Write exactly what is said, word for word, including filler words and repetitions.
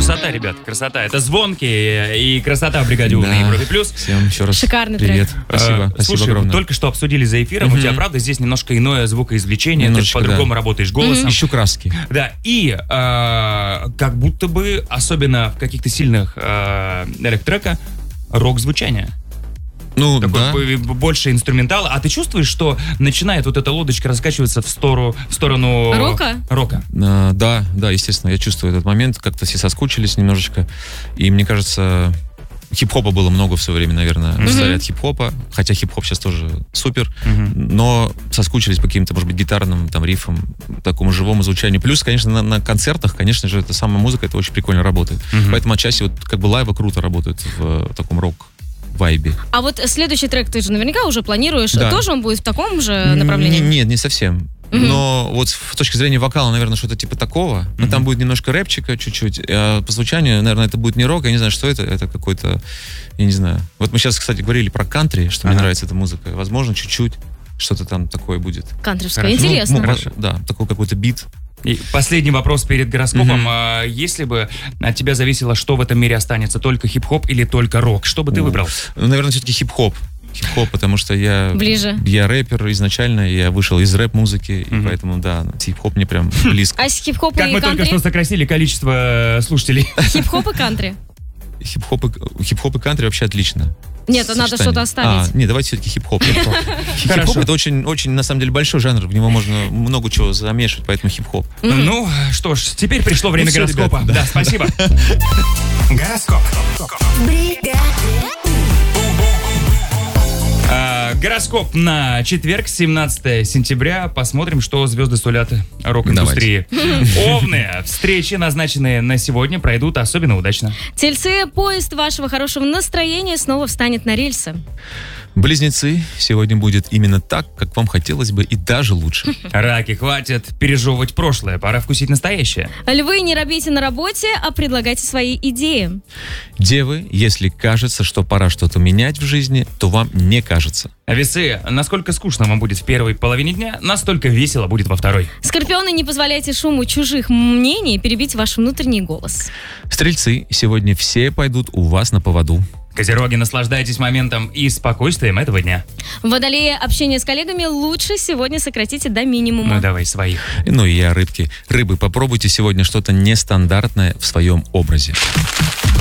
Красота, ребят, красота. Это звонки и красота в бригаде У Да. на Европе плюс. Всем еще раз Шикарный привет. трек. Спасибо, Э, спасибо Слушай, огромное. только что обсудили за эфиром. Мгм. У тебя, правда, здесь немножко иное звукоизвлечение. Ты Немножечко, по-другому да. работаешь голосом. Ищу краски. Да, и э, как будто бы, особенно в каких-то сильных э, электротрека, рок-звучание. Ну, Такой да. б- больше инструментала. А ты чувствуешь, что начинает вот эта лодочка раскачиваться в сторону... В сторону Рока? Рока. А, да, да, естественно, я чувствую этот момент. Как-то все соскучились немножечко. И мне кажется, хип-хопа было много в свое время, наверное, в стиле от хип-хопа. Хотя хип-хоп сейчас тоже супер. Мгм. Но соскучились по каким-то, может быть, гитарным там рифам, такому живому звучанию. Плюс, конечно, на, на концертах, конечно же, эта самая музыка, это очень прикольно работает. Мгм. Поэтому отчасти вот как бы лайвы круто работают в, в таком рок-вайбе. А вот следующий трек ты же наверняка уже планируешь. Да. Тоже он будет в таком же направлении? Н- Нет, не совсем. Мгм. Но вот с точки зрения вокала, наверное, что-то типа такого. Но там будет немножко рэпчика чуть-чуть. А по звучанию, наверное, это будет не рок. Я не знаю, что это. Это какой-то, я не знаю. Вот мы сейчас, кстати, говорили про кантри, что мне Ага. нравится эта музыка. Возможно, чуть-чуть что-то там такое будет. Кантривская. Хорошо. Интересно. Ну, Хорошо. да, такой какой-то бит. И последний вопрос перед гороскопом. Мгм. А, если бы от тебя зависело, что в этом мире останется, только хип-хоп или только рок, что бы ты О. выбрал? Ну, наверное, все-таки хип-хоп. Хип-хоп, потому что я... Ближе. Я рэпер изначально, я вышел из рэп-музыки, и Мгм. поэтому, да, хип-хоп мне прям близко. А с хип-хоп Как и мы только кантри? что сократили количество э, слушателей. Хип-хоп и кантри. Хип-хоп и, хип-хоп и кантри вообще отлично. Нет, надо Сочетание. что-то оставить. А, нет, давайте все-таки хип-хоп. Хип-хоп Хорошо. это очень, очень, на самом деле, большой жанр. В него можно много чего замешивать, поэтому хип-хоп. Ну, что ж, теперь пришло время Ну всё, гороскопа. ребята, Да, спасибо. Гороскоп. А, Гороскоп на четверг, семнадцатое сентября. Посмотрим, что звезды сулят рок-индустрии. Овны. Встречи, назначенные на сегодня, пройдут особенно удачно. Тельцы, поезд вашего хорошего настроения снова встанет на рельсы. Близнецы, сегодня будет именно так, как вам хотелось бы, и даже лучше. Раки, хватит пережевывать прошлое, пора вкусить настоящее. Львы, не робейте на работе, а предлагайте свои идеи. Девы, если кажется, что пора что-то менять в жизни, то вам не кажется. Весы, насколько скучно вам будет в первой половине дня, настолько весело будет во второй. Скорпионы, не позволяйте шуму чужих мнений перебить ваш внутренний голос. Стрельцы, сегодня все пойдут у вас на поводу. Козероги, наслаждайтесь моментом и спокойствием этого дня. Водолеи, общение с коллегами лучше сегодня сократите до минимума. Ну давай своих. Ну и я, рыбки. Рыбы, попробуйте сегодня что-то нестандартное в своем образе.